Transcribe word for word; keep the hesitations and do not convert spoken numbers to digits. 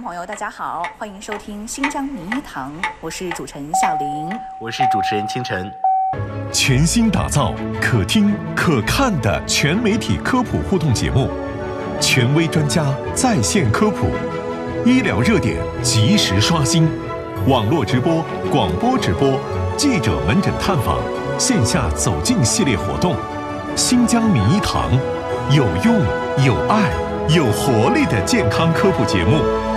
众朋友，大家好，欢迎收听新疆名医堂，我是主持人夏玲， 我是主持人清晨。 全新打造可听可看的全媒体科普互动节目，权威专家在线科普，医疗热点及时刷新，网络直播、广播直播、记者门诊探访、线下走进系列活动。新疆名医堂，有用、有爱、有活力的健康科普节目。